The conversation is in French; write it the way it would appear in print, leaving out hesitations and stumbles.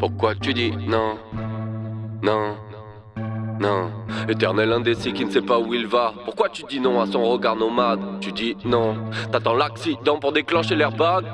Pourquoi tu dis non, non, non? Éternel indécis qui ne sait pas où il va. Pourquoi tu dis non à son regard nomade? Tu dis non, t'attends l'accident pour déclencher l'airbag.